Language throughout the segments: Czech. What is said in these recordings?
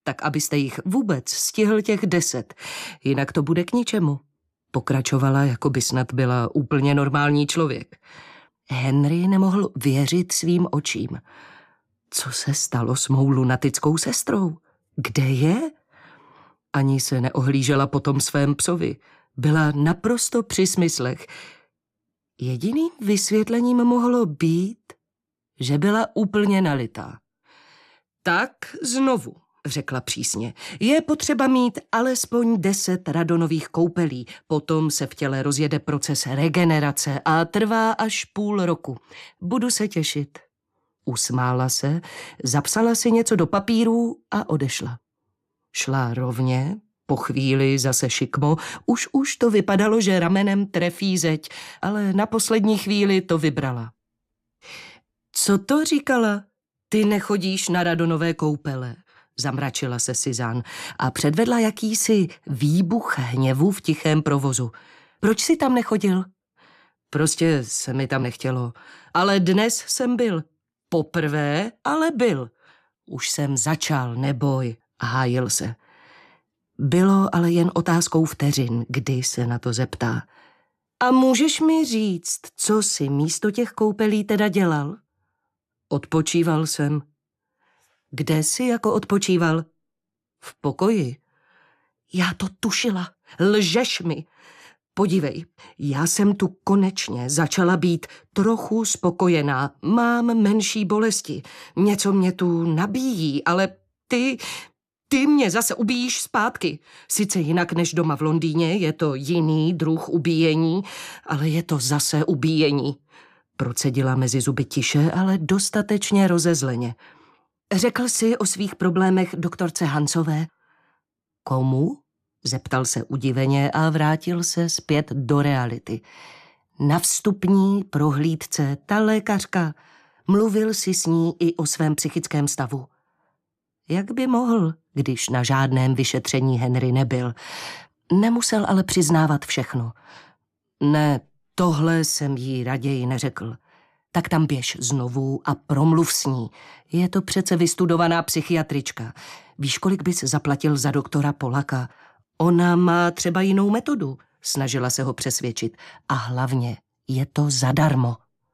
tak abyste jich vůbec stihl těch 10. Jinak to bude k ničemu. Pokračovala, jako by snad byla úplně normální člověk. Henry nemohl věřit svým očím. Co se stalo s mou lunatickou sestrou? Kde je? Ani se neohlížela po tom svém psovi. Byla naprosto při smyslech. Jediným vysvětlením mohlo být, že byla úplně nalitá. Tak znovu, řekla přísně, je potřeba mít alespoň 10 radonových koupelí. Potom se v těle rozjede proces regenerace a trvá až půl roku. Budu se těšit. Usmála se, zapsala si něco do papírů a odešla. Šla rovně, po chvíli zase šikmo, už to vypadalo, že ramenem trefí zeď, ale na poslední chvíli to vybrala. Co to říkala? Ty nechodíš na radonové koupele, zamračila se Suzanne a předvedla jakýsi výbuch hněvu v tichém provozu. Proč jsi tam nechodil? Prostě se mi tam nechtělo, ale dnes jsem byl. Poprvé, ale byl. Už jsem začal, neboj, hájil se. Bylo ale jen otázkou vteřin, kdy se na to zeptá. A můžeš mi říct, co jsi místo těch koupelí teda dělal? Odpočíval jsem. Kde jsi jako odpočíval? V pokoji. Já to tušila. Lžeš mi. Podívej, já jsem tu konečně začala být trochu spokojená. Mám menší bolesti. Něco mě tu nabíjí, ale ty mě zase ubíjíš zpátky. Sice jinak než doma v Londýně, je to jiný druh ubíjení, ale je to zase ubíjení. Procedila mezi zuby tiše, ale dostatečně rozezleně. Řekl jsi o svých problémech doktorce Hansové? Komu? Zeptal se udiveně a vrátil se zpět do reality. Na vstupní prohlídce ta lékařka. Mluvil si s ní i o svém psychickém stavu. Jak by mohl, když na žádném vyšetření Henry nebyl? Nemusel ale přiznávat všechno. Ne, tohle jsem jí raději neřekl. Tak tam běž znovu a promluv s ní. Je to přece vystudovaná psychiatrička. Víš, kolik bys zaplatil za doktora Polaka? Ona má třeba jinou metodu, snažila se ho přesvědčit. A hlavně je to zadarmo.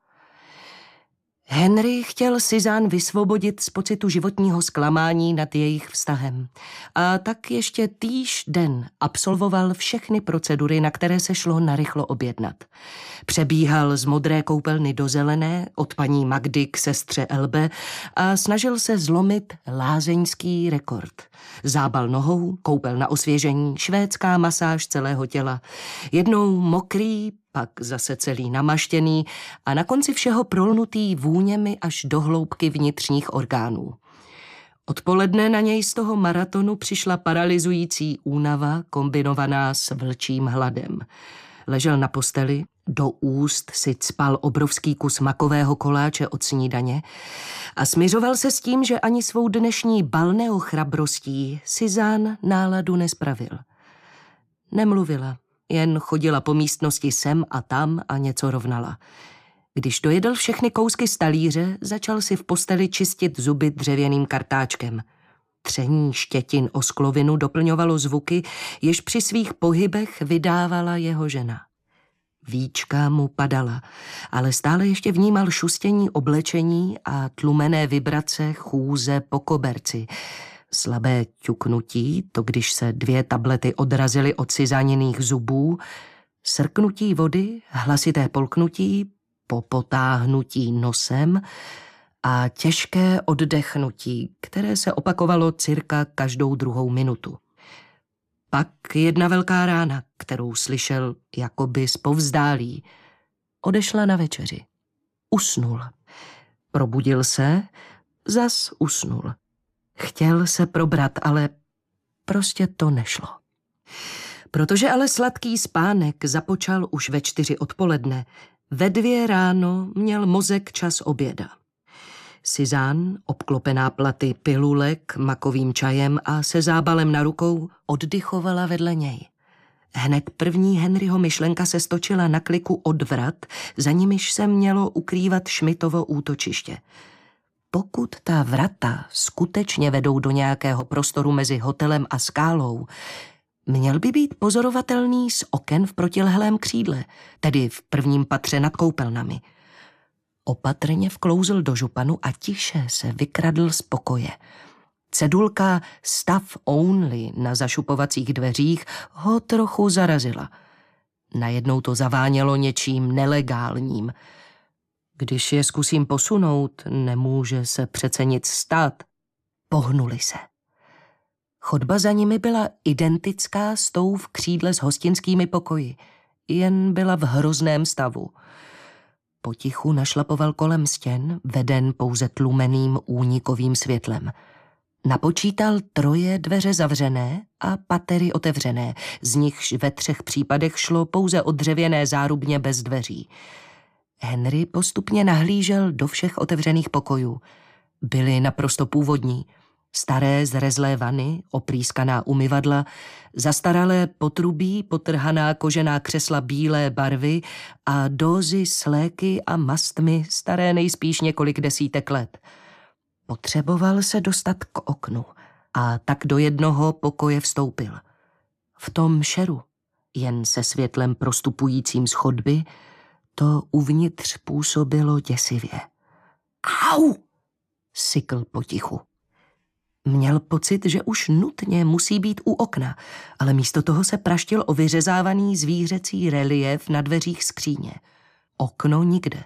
Henry chtěl Suzanne vysvobodit z pocitu životního zklamání nad jejich vztahem. A tak ještě týž den absolvoval všechny procedury, na které se šlo narychlo objednat. Přebíhal z modré koupelny do zelené, od paní Magdy k sestře Elbe a snažil se zlomit lázeňský rekord. Zábal nohou, koupel na osvěžení, švédská masáž celého těla. Jednou mokrý, pak zase celý namaštěný a na konci všeho prolnutý vůněmi až do hloubky vnitřních orgánů. Odpoledne na něj z toho maratonu přišla paralyzující únava kombinovaná s vlčím hladem. Ležel na posteli, do úst si cpal obrovský kus makového koláče od snídaně a smiřoval se s tím, že ani svou dnešní balneochrabrostí Suzanne náladu nespravil. Nemluvila. Jen chodila po místnosti sem a tam a něco rovnala. Když dojedl všechny kousky z talíře, začal si v posteli čistit zuby dřevěným kartáčkem. Tření štětin o sklovinu doplňovalo zvuky, jež při svých pohybech vydávala jeho žena. Víčka mu padala, ale stále ještě vnímal šustění oblečení a tlumené vibrace chůze po koberci. Slabé ťuknutí, to když se 2 tablety odrazily od Suzanniných zubů, srknutí vody, hlasité polknutí, popotáhnutí nosem a těžké oddechnutí, které se opakovalo cirka každou 2. minutu. Pak jedna velká rána, kterou slyšel jakoby zpovzdálí. Odešla na večeři. Usnul. Probudil se, zas usnul. Chtěl se probrat, ale prostě to nešlo. Protože ale sladký spánek započal už ve 4 odpoledne, ve 2 ráno měl mozek čas oběda. Suzanne, obklopená platy pilulek, makovým čajem a se zábalem na rukou, oddychovala vedle něj. Hned první Henryho myšlenka se stočila na kliku od vrat, za nimiž se mělo ukrývat Schmidtovo útočiště. Pokud ta vrata skutečně vedou do nějakého prostoru mezi hotelem a skálou, měl by být pozorovatelný z oken v protilehlém křídle, tedy v prvním patře nad koupelnami. Opatrně vklouzl do županu a tiše se vykradl z pokoje. Cedulka Staff Only na zašupovacích dveřích ho trochu zarazila. Najednou to zavánělo něčím nelegálním. Když je zkusím posunout, nemůže se přece nic stát. Pohnuli se. Chodba za nimi byla identická s tou v křídle s hostinskými pokoji, jen byla v hrozném stavu. Potichu našlapoval kolem stěn, veden pouze tlumeným únikovým světlem. Napočítal 3 dveře zavřené a patery otevřené, z nichž ve 3 případech šlo pouze o dřevěné zárubně bez dveří. Henry postupně nahlížel do všech otevřených pokojů. Byly naprosto původní. Staré zrezlé vany, oprýskaná umyvadla, zastaralé potrubí, potrhaná kožená křesla bílé barvy a dózy s léky a mastmi staré nejspíš několik desítek let. Potřeboval se dostat k oknu a tak do jednoho pokoje vstoupil. V tom šeru, jen se světlem prostupujícím z chodby, to uvnitř působilo děsivě. Au! Sykl potichu. Měl pocit, že už nutně musí být u okna, ale místo toho se praštil o vyřezávaný zvířecí reliéf na dveřích skříně. Okno nikde.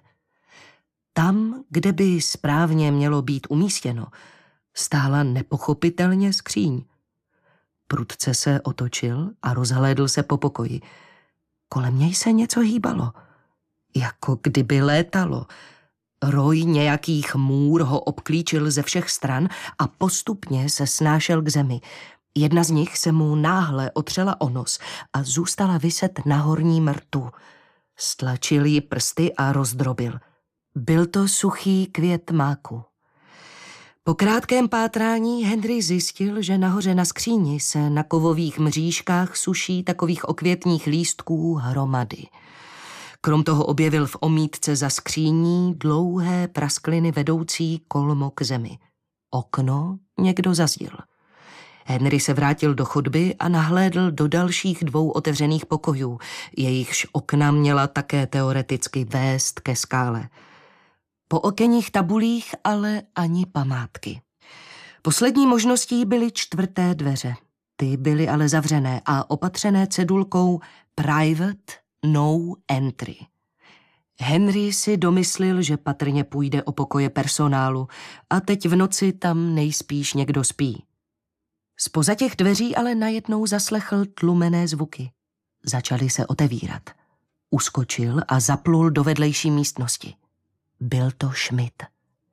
Tam, kde by správně mělo být umístěno, stála nepochopitelně skříň. Prudce se otočil a rozhlédl se po pokoji. Kolem něj se něco hýbalo, jako kdyby létalo. Roj nějakých můr ho obklíčil ze všech stran a postupně se snášel k zemi. Jedna z nich se mu náhle otřela o nos a zůstala viset na horním rtu. Stlačil jí prsty a rozdrobil. Byl to suchý květ máku. Po krátkém pátrání Henry zjistil, že nahoře na skříni se na kovových mřížkách suší takových okvětních lístků hromady. Krom toho objevil v omítce za skříní dlouhé praskliny vedoucí kolmo k zemi. Okno někdo zazděl. Henry se vrátil do chodby a nahlédl do dalších 2 otevřených pokojů, jejichž okna měla také teoreticky vést ke skále. Po okenních tabulích ale ani památky. Poslední možností byly 4. dveře. Ty byly ale zavřené a opatřené cedulkou Private No Entry. Henry si domyslil, že patrně půjde o pokoje personálu a teď v noci tam nejspíš někdo spí. Zpoza těch dveří ale najednou zaslechl tlumené zvuky. Začaly se otevírat. Uskočil a zaplul do vedlejší místnosti. Byl to Schmidt.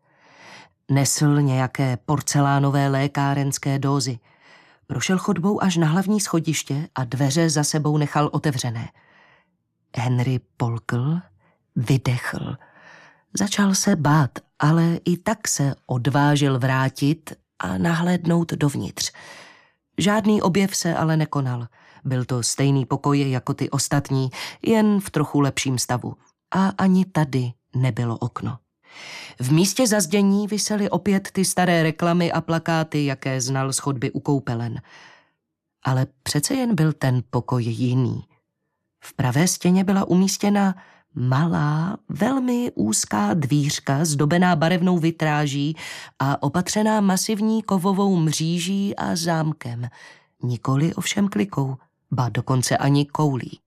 Nesl nějaké porcelánové lékárenské dózy. Prošel chodbou až na hlavní schodiště a dveře za sebou nechal otevřené. Henry polkl, vydechl. Začal se bát, ale i tak se odvážil vrátit a nahlédnout dovnitř. Žádný objev se ale nekonal. Byl to stejný pokoj jako ty ostatní, jen v trochu lepším stavu. A ani tady nebylo okno. V místě zazdění visely opět ty staré reklamy a plakáty, jaké znal z chodby u koupelen. Ale přece jen byl ten pokoj jiný. V pravé stěně byla umístěna malá, velmi úzká dvířka zdobená barevnou vitráží a opatřená masivní kovovou mříží a zámkem. Nikoli ovšem klikou, ba dokonce ani koulí.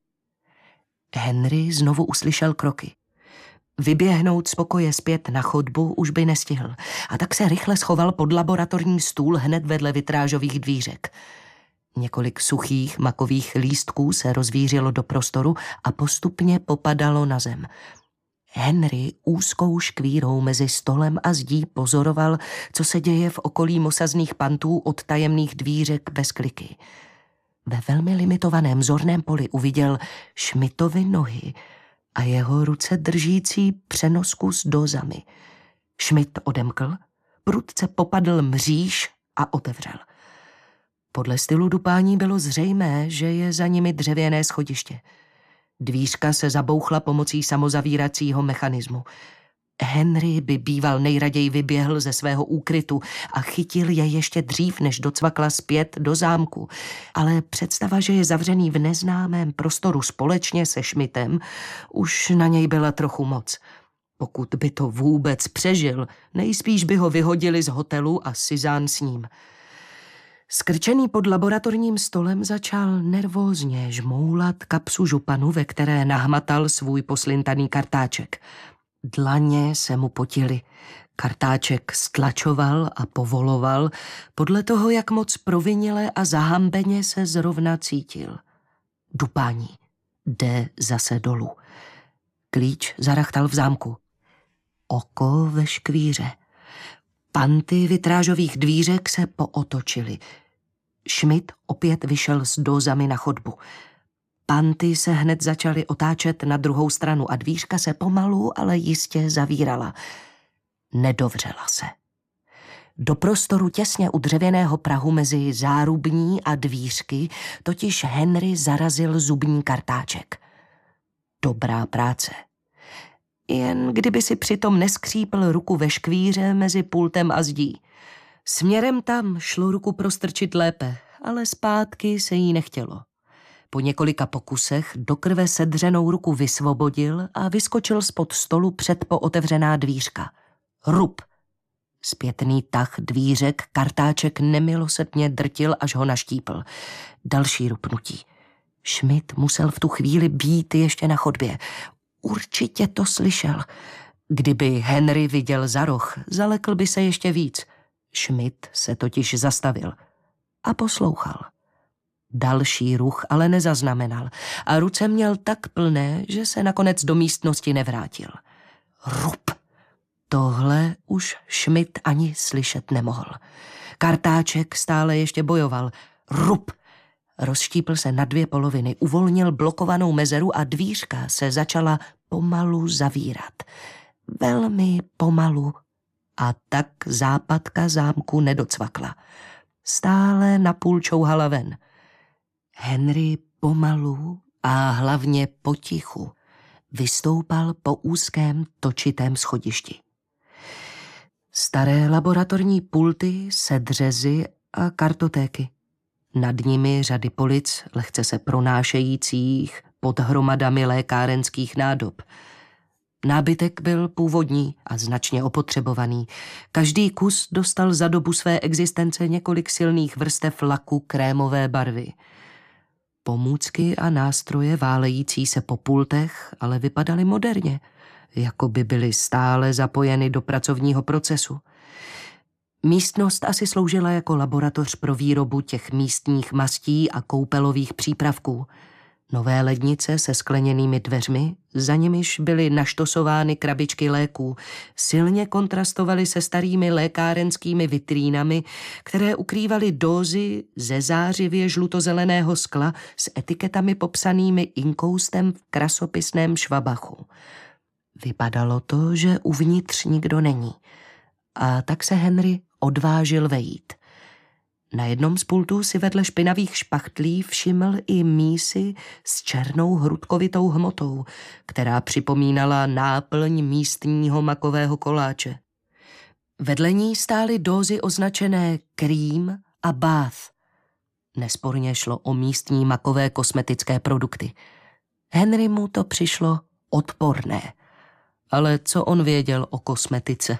Henry znovu uslyšel kroky. Vyběhnout z pokoje zpět na chodbu už by nestihl a tak se rychle schoval pod laboratorní stůl hned vedle vitrážových dvířek. Několik suchých makových lístků se rozvířilo do prostoru a postupně popadalo na zem. Henry úzkou škvírou mezi stolem a zdí pozoroval, co se děje v okolí mosazných pantů od tajemných dvířek bez kliky. Ve velmi limitovaném zorném poli uviděl Schmidtovy nohy a jeho ruce držící přenosku s dózami. Schmidt odemkl, prudce popadl mříž a otevřel. Podle stylu dupání bylo zřejmé, že je za nimi dřevěné schodiště. Dvířka se zabouchla pomocí samozavíracího mechanismu. Henry by býval nejraději vyběhl ze svého úkrytu a chytil je ještě dřív, než docvakla zpět do zámku. Ale představa, že je zavřený v neznámém prostoru společně se Schmidtem, už na něj byla trochu moc. Pokud by to vůbec přežil, nejspíš by ho vyhodili z hotelu a Suzanne s ním. Skrčený pod laboratorním stolem začal nervózně žmoulat kapsu županu, ve které nahmatal svůj poslintaný kartáček. Dlaně se mu potily. Kartáček stlačoval a povoloval podle toho, jak moc provinile a zahambeně se zrovna cítil. Dupání. Jde zase dolů. Klíč zarachtal v zámku. Oko ve škvíře. Panty vitrážových dvířek se pootočily. Schmidt opět vyšel s dózami na chodbu. Panty se hned začaly otáčet na druhou stranu a dvířka se pomalu, ale jistě zavírala. Nedovřela se. Do prostoru těsně u dřevěného prahu mezi zárubní a dvířky totiž Henry zarazil zubní kartáček. Dobrá práce. Jen kdyby si přitom neskřípl ruku ve škvíře mezi pultem a zdí. Směrem tam šlo ruku prostrčit lépe, ale zpátky se jí nechtělo. Po několika pokusech do krve sedřenou ruku vysvobodil a vyskočil spod stolu před pootevřená dvířka. Rup! Zpětný tah dvířek kartáček nemilosrdně drtil, až ho naštípl. Další rupnutí. Schmidt musel v tu chvíli být ještě na chodbě. Určitě to slyšel. Kdyby Henry viděl za roh, zalekl by se ještě víc. Schmidt se totiž zastavil a poslouchal. Další ruch ale nezaznamenal a ruce měl tak plné, že se nakonec do místnosti nevrátil. Rup! Tohle už Schmidt ani slyšet nemohl. Kartáček stále ještě bojoval. Rup! Rozštípl se na dvě poloviny, uvolnil blokovanou mezeru a dvířka se začala pomalu zavírat. Velmi pomalu. A tak západka zámku nedocvakla. Stále napůl čouhala ven. Henry pomalu a hlavně potichu vystoupal po úzkém točitém schodišti. Staré laboratorní pulty, sedřezy a kartotéky. Nad nimi řady polic, lehce se pronášejících pod hromadami lékárenských nádob. Nábytek byl původní a značně opotřebovaný. Každý kus dostal za dobu své existence několik silných vrstev laku krémové barvy. Pomůcky a nástroje válející se po pultech ale vypadaly moderně, jako by byly stále zapojeny do pracovního procesu. Místnost asi sloužila jako laboratoř pro výrobu těch místních mastí a koupelových přípravků. Nové lednice se skleněnými dveřmi, za nimiž byly naštosovány krabičky léků, silně kontrastovaly se starými lékárenskými vitrínami, které ukrývaly dózy ze zářivě žlutozeleného skla s etiketami popsanými inkoustem v krasopisném švabachu. Vypadalo to, že uvnitř nikdo není. A tak se Henry odvážil vejít. Na jednom z pultů si vedle špinavých špachtlí všiml i mísi s černou hrudkovitou hmotou, která připomínala náplň místního makového koláče. Vedle ní stály dózy označené Cream a Bath. Nesporně šlo o místní makové kosmetické produkty. Henry mu to přišlo odporné. Ale co on věděl o kosmetice?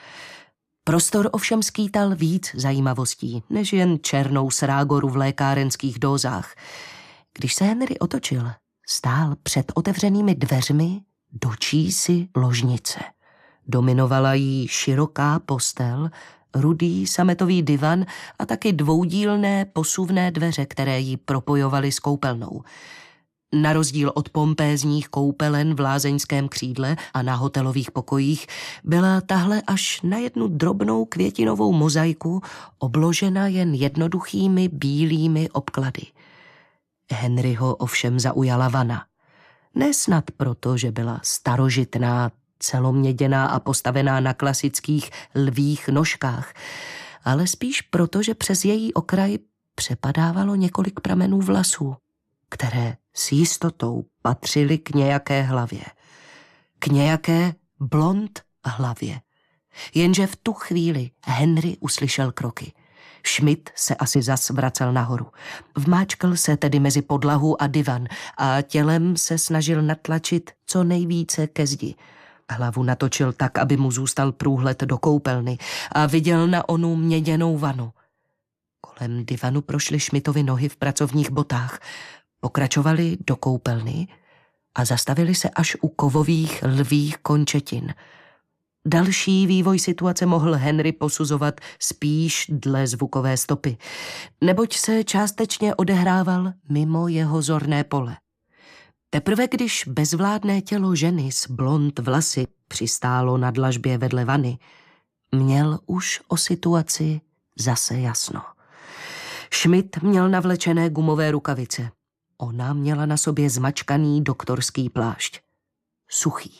Prostor ovšem skýtal víc zajímavostí, než jen černou srágoru v lékárenských dózách. Když se Henry otočil, stál před otevřenými dveřmi dočísi ložnice. Dominovala jí široká postel, rudý sametový divan a taky dvoudílné posuvné dveře, které ji propojovaly s koupelnou. Na rozdíl od pompézních koupelen v lázeňském křídle a na hotelových pokojích byla tahle až na jednu drobnou květinovou mozaiku obložena jen jednoduchými bílými obklady. Henryho ovšem zaujala vana. Nesnad proto, že byla starožitná, celoměděná a postavená na klasických lvích nožkách, ale spíš proto, že přes její okraj přepadávalo několik pramenů vlasů, které s jistotou patřily k nějaké hlavě. K nějaké blond hlavě. Jenže v tu chvíli Henry uslyšel kroky. Schmidt se asi zas vracel nahoru. Vmáčkl se tedy mezi podlahu a divan a tělem se snažil natlačit co nejvíce ke zdi. Hlavu natočil tak, aby mu zůstal průhled do koupelny a viděl na onu měděnou vanu. Kolem divanu prošly Schmidtovy nohy v pracovních botách, pokračovali do koupelny a zastavili se až u kovových lvých končetin. Další vývoj situace mohl Henry posuzovat spíš dle zvukové stopy, neboť se částečně odehrával mimo jeho zorné pole. Teprve když bezvládné tělo ženy s blond vlasy přistálo na dlažbě vedle vany, měl už o situaci zase jasno. Schmidt měl navlečené gumové rukavice. Ona měla na sobě zmačkaný doktorský plášť. Suchý.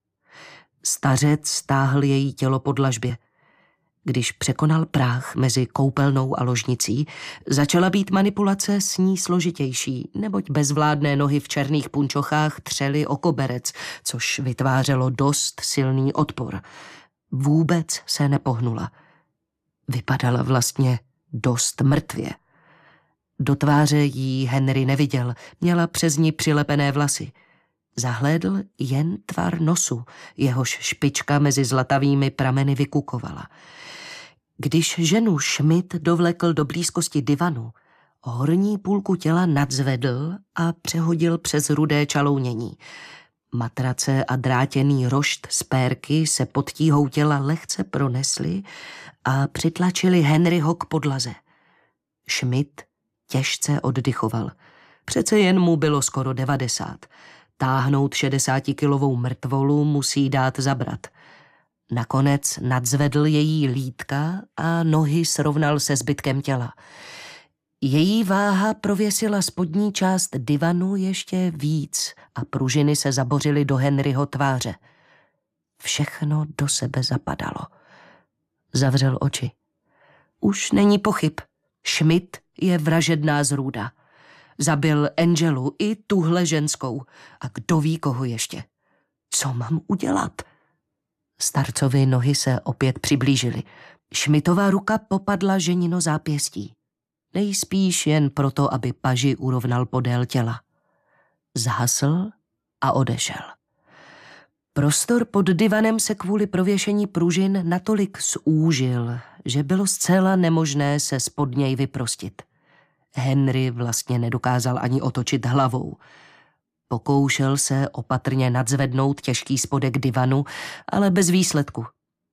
Stařec stáhl její tělo po dlažbě. Když překonal práh mezi koupelnou a ložnicí, začala být manipulace s ní složitější, neboť bezvládné nohy v černých punčochách třely o koberec, což vytvářelo dost silný odpor. Vůbec se nepohnula. Vypadala vlastně dost mrtvě. Do tváře jí Henry neviděl, měla přes ní přilepené vlasy. Zahlédl jen tvar nosu, jehož špička mezi zlatavými prameny vykukovala. Když ženu Schmidt dovlekl do blízkosti divanu, horní půlku těla nadzvedl a přehodil přes rudé čalounění. Matrace a drátěný rošt z pérky se pod tíhou těla lehce pronesly a přitlačili Henryho k podlaze. Schmidt těžce oddychoval. Přece jen mu bylo skoro 90. Táhnout 60kilovou mrtvolu musí dát zabrat. Nakonec nadzvedl její lítka a nohy srovnal se zbytkem těla. Její váha prověsila spodní část divanu ještě víc a pružiny se zabořily do Henryho tváře. Všechno do sebe zapadalo. Zavřel oči. Už není pochyb. Schmidt je vražedná zrůda. Zabil Angelu i tuhle ženskou. A kdo ví, koho ještě. Co mám udělat? Starcovi nohy se opět přiblížily. Schmidtova ruka popadla ženino zápěstí. Nejspíš jen proto, aby paži urovnal podél těla. Zhasl a odešel. Prostor pod divanem se kvůli prověšení pružin natolik zúžil, že bylo zcela nemožné se spod něj vyprostit. Henry vlastně nedokázal ani otočit hlavou. Pokoušel se opatrně nadzvednout těžký spodek divanu, ale bez výsledku.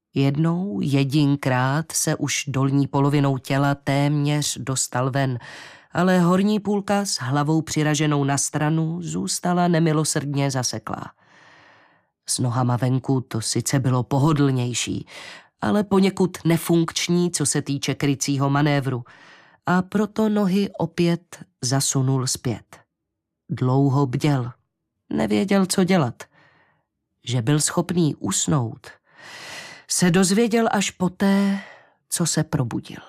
Jedinkrát se už dolní polovinou těla téměř dostal ven, ale horní půlka s hlavou přiraženou na stranu zůstala nemilosrdně zaseklá. S nohama venku to sice bylo pohodlnější, ale poněkud nefunkční, co se týče krycího manévru, a proto nohy opět zasunul zpět. Dlouho bděl, nevěděl, co dělat. Že byl schopný usnout, se dozvěděl až poté, co se probudil.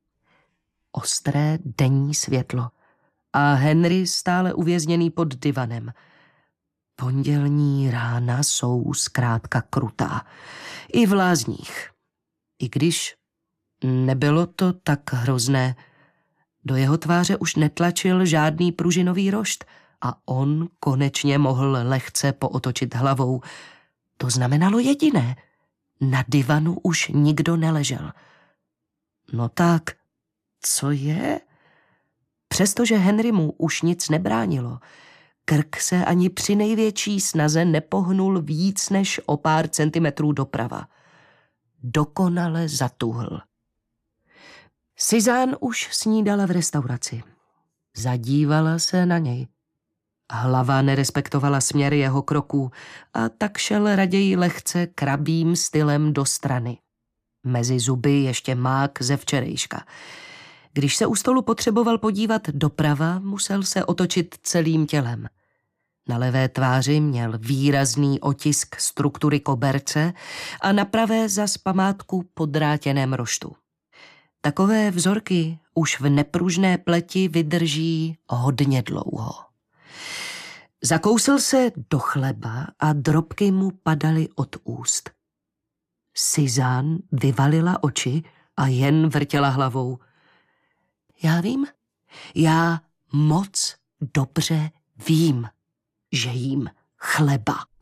Ostré denní světlo a Henry stále uvězněný pod divanem. Pondělní rána jsou zkrátka krutá. I v lázních. I když nebylo to tak hrozné, do jeho tváře už netlačil žádný pružinový rošt a on konečně mohl lehce pootočit hlavou. To znamenalo jediné. Na divanu už nikdo neležel. No tak, co je? Přestože Henry mu už nic nebránilo, krk se ani při největší snaze nepohnul víc než o pár centimetrů doprava. Dokonale zatuhl. Suzanne už snídala v restauraci. Zadívala se na něj. Hlava nerespektovala směr jeho kroků a tak šel raději lehce krabým stylem do strany. Mezi zuby ještě mák ze včerejška. Když se u stolu potřeboval podívat doprava, musel se otočit celým tělem. Na levé tváři měl výrazný otisk struktury koberce a na pravé zas památku po drátěném roštu. Takové vzorky už v nepružné pleti vydrží hodně dlouho. Zakousl se do chleba a drobky mu padaly od úst. Suzanne vyvalila oči a jen vrtěla hlavou. Já vím, já moc dobře vím, že jím chleba.